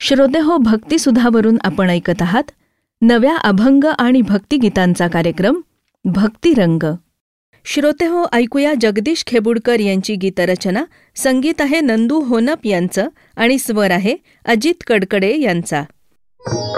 श्रोतेहो, भक्तिसुधावरून आपण ऐकत आहात नव्या अभंग आणि भक्तिगीतांचा कार्यक्रम भक्तिरंग. श्रोतेहो, ऐकूया जगदीश खेबुडकर यांची गीतरचना. संगीत आहे नंदू होनप यांचं आणि स्वर आहे अजित कडकडे यांचा.